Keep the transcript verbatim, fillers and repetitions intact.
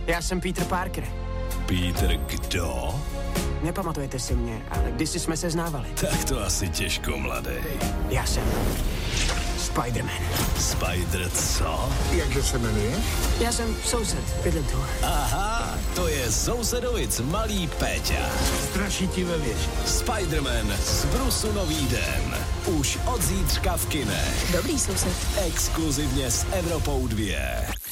Já jsem Peter Parker. Peter kdo? Nepamatujete si mě, ale kdysi jsme se znávali. Tak to asi těžko, mladej. Já jsem Spider-Man. Spider co? Jakže se jmenuje? Já jsem soused, bydlím tu. Aha, to je sousedovic malý Péťa. Straší ti ve věži. Spider-Man z Brusu nový den. Už od zítřka v kinech. Dobrý soused. Exkluzivně s Evropou dva.